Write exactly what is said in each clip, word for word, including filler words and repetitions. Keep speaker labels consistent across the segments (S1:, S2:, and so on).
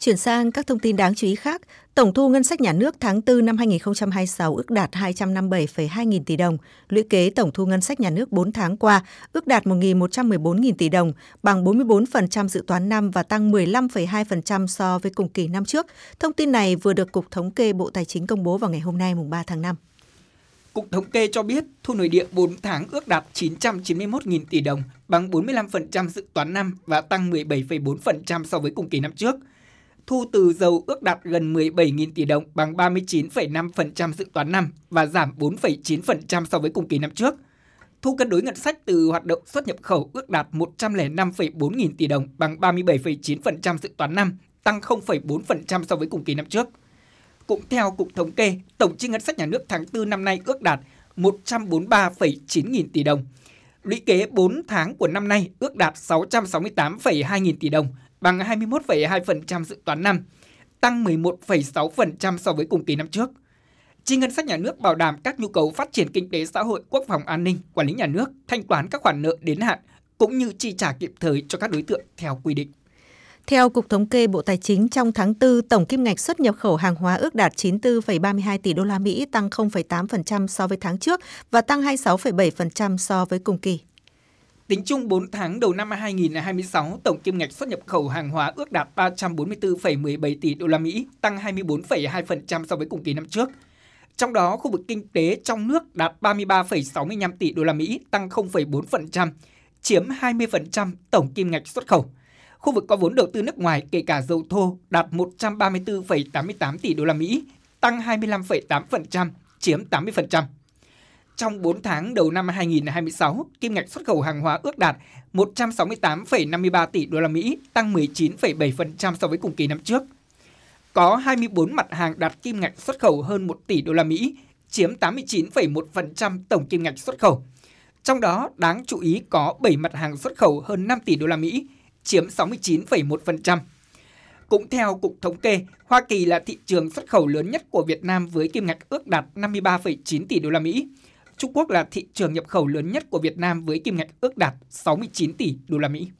S1: Chuyển sang các thông tin đáng chú ý khác, tổng thu ngân sách nhà nước tháng tư năm hai nghìn không trăm hai mươi sáu ước đạt hai trăm năm mươi bảy phẩy hai nghìn tỷ đồng, lũy kế tổng thu ngân sách nhà nước bốn tháng qua ước đạt một nghìn một trăm mười bốn nghìn tỷ đồng, bằng bốn mươi tư phần trăm dự toán năm và tăng mười lăm phẩy hai phần trăm so với cùng kỳ năm trước. Thông tin này vừa được Cục Thống kê Bộ Tài chính công bố vào ngày hôm nay mùng ba tháng năm.
S2: Cục Thống kê cho biết thu nội địa bốn tháng ước đạt chín trăm chín mươi mốt nghìn tỷ đồng, bằng bốn mươi lăm phần trăm dự toán năm và tăng mười bảy phẩy bốn phần trăm so với cùng kỳ năm trước. Thu từ dầu ước đạt gần mười bảy nghìn tỷ đồng, bằng ba mươi chín phẩy năm phần trăm dự toán năm và giảm bốn phẩy chín phần trăm so với cùng kỳ năm trước. Thu cân đối ngân sách từ hoạt động xuất nhập khẩu ước đạt một trăm lẻ năm phẩy bốn nghìn tỷ đồng, bằng ba mươi bảy phẩy chín phần trăm dự toán năm, tăng không phẩy bốn phần trăm so với cùng kỳ năm trước. Cũng theo Cục Thống kê, tổng chi ngân sách nhà nước tháng tư năm nay ước đạt một trăm bốn mươi ba phẩy chín nghìn tỷ đồng. Lũy kế bốn tháng của năm nay ước đạt sáu trăm sáu mươi tám phẩy hai nghìn tỷ đồng, bằng hai mươi mốt phẩy hai phần trăm dự toán năm, tăng mười một phẩy sáu phần trăm so với cùng kỳ năm trước. Chi ngân sách nhà nước bảo đảm các nhu cầu phát triển kinh tế xã hội, quốc phòng an ninh, quản lý nhà nước, thanh toán các khoản nợ đến hạn, cũng như chi trả kịp thời cho các đối tượng theo quy định.
S1: Theo Cục Thống kê Bộ Tài chính, trong tháng tư, tổng kim ngạch xuất nhập khẩu hàng hóa ước đạt chín mươi tư phẩy ba mươi hai tỷ đô la Mỹ, tăng không phẩy tám phần trăm so với tháng trước và tăng hai mươi sáu phẩy bảy phần trăm so với cùng kỳ.
S2: Tính chung bốn tháng đầu năm hai nghìn không trăm hai mươi sáu, tổng kim ngạch xuất nhập khẩu hàng hóa ước đạt ba trăm bốn mươi tư phẩy mười bảy tỷ đô la Mỹ, tăng hai mươi tư phẩy hai phần trăm so với cùng kỳ năm trước. Trong đó, khu vực kinh tế trong nước đạt ba mươi ba phẩy sáu mươi lăm tỷ đô la Mỹ, tăng không phẩy bốn phần trăm, chiếm hai mươi phần trăm tổng kim ngạch xuất khẩu. Khu vực có vốn đầu tư nước ngoài kể cả dầu thô đạt một trăm ba mươi tư phẩy tám mươi tám tỷ đô la Mỹ, tăng hai mươi lăm phẩy tám phần trăm, chiếm tám mươi phần trăm. Trong bốn tháng đầu năm hai nghìn không trăm hai mươi sáu, kim ngạch xuất khẩu hàng hóa ước đạt một trăm sáu mươi tám phẩy năm mươi ba tỷ đô la Mỹ, tăng mười chín phẩy bảy phần trăm so với cùng kỳ năm trước. Có hai mươi tư mặt hàng đạt kim ngạch xuất khẩu hơn một tỷ đô la Mỹ, chiếm tám mươi chín phẩy một phần trăm tổng kim ngạch xuất khẩu. Trong đó, đáng chú ý có bảy mặt hàng xuất khẩu hơn năm tỷ đô la Mỹ, chiếm sáu mươi chín phẩy một phần trăm. Cũng theo Cục Thống kê, Hoa Kỳ là thị trường xuất khẩu lớn nhất của Việt Nam với kim ngạch ước đạt năm mươi ba phẩy chín tỷ đô la Mỹ. Trung Quốc là thị trường nhập khẩu lớn nhất của Việt Nam với kim ngạch ước đạt sáu mươi chín tỷ đô la Mỹ.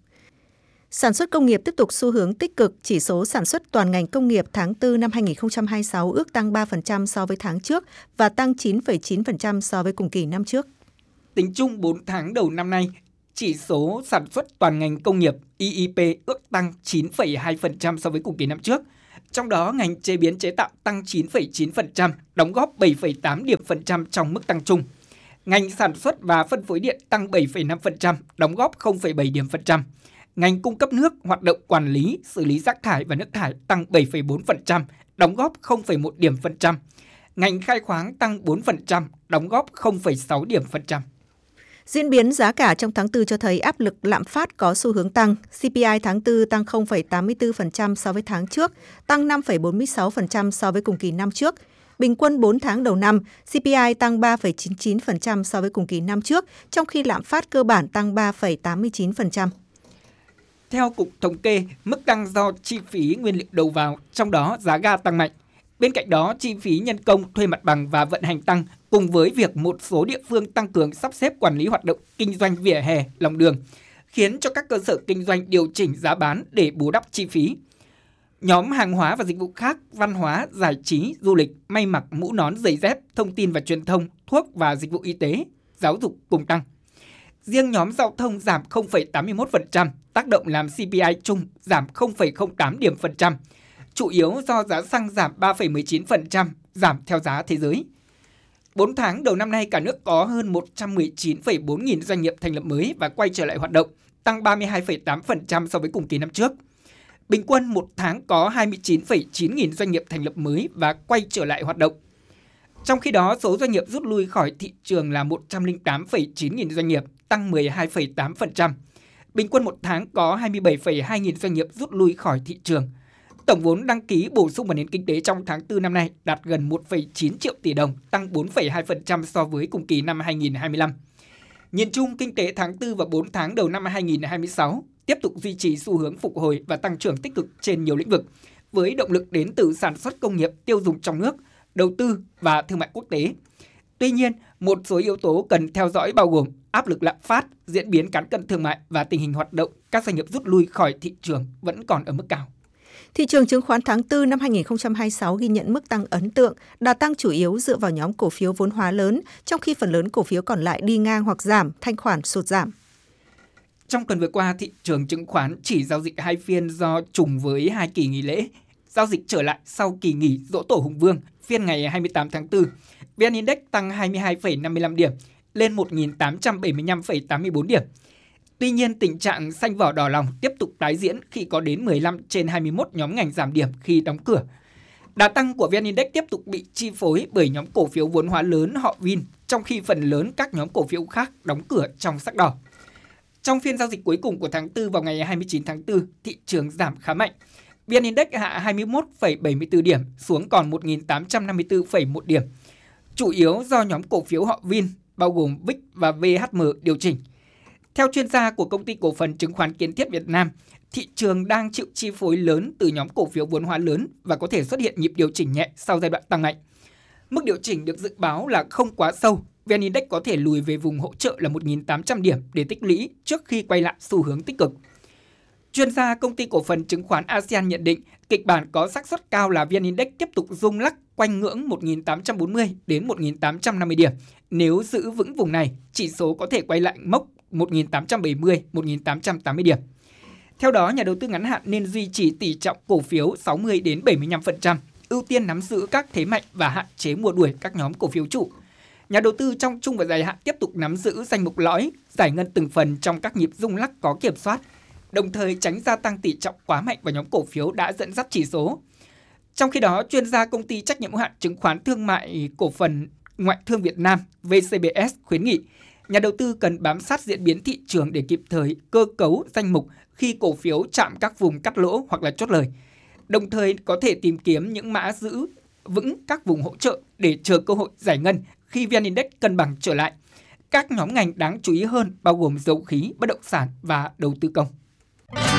S1: Sản xuất công nghiệp tiếp tục xu hướng tích cực, chỉ số sản xuất toàn ngành công nghiệp tháng tư năm hai nghìn không trăm hai mươi sáu ước tăng ba phần trăm so với tháng trước và tăng chín phẩy chín phần trăm so với cùng kỳ năm trước.
S2: Tính chung bốn tháng đầu năm nay, chỉ số sản xuất toàn ngành công nghiệp i i pê ước tăng chín phẩy hai phần trăm so với cùng kỳ năm trước. Trong đó, ngành chế biến chế tạo tăng chín phẩy chín phần trăm, đóng góp bảy phẩy tám điểm phần trăm trong mức tăng chung. Ngành sản xuất và phân phối điện tăng bảy phẩy năm phần trăm, đóng góp không phẩy bảy điểm phần trăm. Ngành cung cấp nước, hoạt động quản lý, xử lý rác thải và nước thải tăng bảy phẩy bốn phần trăm, đóng góp không phẩy một điểm phần trăm. Ngành khai khoáng tăng bốn phần trăm, đóng góp không phẩy sáu điểm phần trăm.
S1: Diễn biến giá cả trong tháng tư cho thấy áp lực lạm phát có xu hướng tăng. xê pê i tháng tư tăng không phẩy tám mươi tư phần trăm so với tháng trước, tăng năm phẩy bốn mươi sáu phần trăm so với cùng kỳ năm trước. Bình quân bốn tháng đầu năm, xê pê i tăng ba phẩy chín mươi chín phần trăm so với cùng kỳ năm trước, trong khi lạm phát cơ bản tăng ba phẩy tám mươi chín phần trăm.
S2: Theo Cục Thống kê, mức tăng do chi phí nguyên liệu đầu vào, trong đó giá ga tăng mạnh. Bên cạnh đó, chi phí nhân công, thuê mặt bằng và vận hành tăng, cùng với việc một số địa phương tăng cường sắp xếp quản lý hoạt động kinh doanh vỉa hè, lòng đường, khiến cho các cơ sở kinh doanh điều chỉnh giá bán để bù đắp chi phí. Nhóm hàng hóa và dịch vụ khác, văn hóa, giải trí, du lịch, may mặc, mũ nón, giày dép, thông tin và truyền thông, thuốc và dịch vụ y tế, giáo dục cùng tăng. Riêng nhóm giao thông giảm không phẩy tám mươi mốt phần trăm, tác động làm xê pê i chung giảm không phẩy không tám điểm phần trăm, chủ yếu do giá xăng giảm ba phẩy mười chín phần trăm, giảm theo giá thế giới. bốn tháng đầu năm nay, cả nước có hơn một trăm mười chín phẩy bốn nghìn doanh nghiệp thành lập mới và quay trở lại hoạt động, tăng ba mươi hai phẩy tám phần trăm so với cùng kỳ năm trước. Bình quân một tháng có hai mươi chín phẩy chín nghìn doanh nghiệp thành lập mới và quay trở lại hoạt động. Trong khi đó, số doanh nghiệp rút lui khỏi thị trường là một trăm lẻ tám phẩy chín nghìn doanh nghiệp, tăng mười hai phẩy tám phần trăm. Bình quân một tháng có hai mươi bảy phẩy hai nghìn doanh nghiệp rút lui khỏi thị trường. Tổng vốn đăng ký bổ sung vào nền kinh tế trong tháng tư năm nay đạt gần một phẩy chín triệu tỷ đồng, tăng bốn phẩy hai phần trăm so với cùng kỳ năm hai nghìn không trăm hai mươi lăm. Nhìn chung, kinh tế tháng tư và bốn tháng đầu năm hai nghìn không trăm hai mươi sáu tiếp tục duy trì xu hướng phục hồi và tăng trưởng tích cực trên nhiều lĩnh vực, với động lực đến từ sản xuất công nghiệp, tiêu dùng trong nước, đầu tư và thương mại quốc tế. Tuy nhiên, một số yếu tố cần theo dõi bao gồm áp lực lạm phát, diễn biến cán cân thương mại và tình hình hoạt động các doanh nghiệp rút lui khỏi thị trường vẫn còn ở mức cao.
S1: Thị trường chứng khoán tháng tư năm hai nghìn không trăm hai mươi sáu ghi nhận mức tăng ấn tượng, đà tăng chủ yếu dựa vào nhóm cổ phiếu vốn hóa lớn, trong khi phần lớn cổ phiếu còn lại đi ngang hoặc giảm, thanh khoản sụt giảm.
S2: Trong tuần vừa qua, thị trường chứng khoán chỉ giao dịch hai phiên do trùng với hai kỳ nghỉ lễ. Giao dịch trở lại sau kỳ nghỉ Giỗ Tổ Hùng Vương, phiên ngày hai mươi tám tháng tư, vê en Index tăng hai mươi hai phẩy năm mươi lăm điểm, lên một nghìn tám trăm bảy mươi lăm phẩy tám mươi tư điểm. Tuy nhiên, tình trạng xanh vỏ đỏ lòng tiếp tục tái diễn khi có đến mười lăm trên hai mươi mốt nhóm ngành giảm điểm khi đóng cửa. Đà tăng của vê en Index tiếp tục bị chi phối bởi nhóm cổ phiếu vốn hóa lớn họ Vin, trong khi phần lớn các nhóm cổ phiếu khác đóng cửa trong sắc đỏ. Trong phiên giao dịch cuối cùng của tháng tư vào ngày hai mươi chín tháng tư, thị trường giảm khá mạnh. vê en Index hạ hai mươi mốt phẩy bảy mươi tư điểm xuống còn một nghìn tám trăm năm mươi tư phẩy một điểm. Chủ yếu do nhóm cổ phiếu họ Vin, bao gồm vê i xê và vê hát em điều chỉnh. Theo chuyên gia của Công ty Cổ phần Chứng khoán Kiến Thiết Việt Nam, thị trường đang chịu chi phối lớn từ nhóm cổ phiếu vốn hóa lớn và có thể xuất hiện nhịp điều chỉnh nhẹ sau giai đoạn tăng mạnh. Mức điều chỉnh được dự báo là không quá sâu. vê en Index có thể lùi về vùng hỗ trợ là một nghìn tám trăm điểm để tích lũy trước khi quay lại xu hướng tích cực. Chuyên gia Công ty Cổ phần Chứng khoán a sê an nhận định kịch bản có xác suất cao là vê en Index tiếp tục rung lắc quanh ngưỡng một nghìn tám trăm bốn mươi đến một nghìn tám trăm năm mươi điểm. Nếu giữ vững vùng này, chỉ số có thể quay lại mốc một nghìn tám trăm bảy mươi đến một nghìn tám trăm tám mươi điểm. Theo đó, nhà đầu tư ngắn hạn nên duy trì tỷ trọng cổ phiếu sáu mươi đến bảy mươi lăm phần trăm, ưu tiên nắm giữ các thế mạnh và hạn chế mua đuổi các nhóm cổ phiếu trụ. Nhà đầu tư trong trung và dài hạn tiếp tục nắm giữ danh mục lõi, giải ngân từng phần trong các nhịp rung lắc có kiểm soát, đồng thời tránh gia tăng tỷ trọng quá mạnh vào nhóm cổ phiếu đã dẫn dắt chỉ số. Trong khi đó, chuyên gia Công ty Trách nhiệm hữu hạn Chứng khoán Thương mại Cổ phần Ngoại thương Việt Nam vê xê bê ét khuyến nghị nhà đầu tư cần bám sát diễn biến thị trường để kịp thời cơ cấu danh mục khi cổ phiếu chạm các vùng cắt lỗ hoặc là chốt lời. Đồng thời có thể tìm kiếm những mã giữ vững các vùng hỗ trợ để chờ cơ hội giải ngân khi vê en Index cân bằng trở lại. Các nhóm ngành đáng chú ý hơn bao gồm dầu khí, bất động sản và đầu tư công.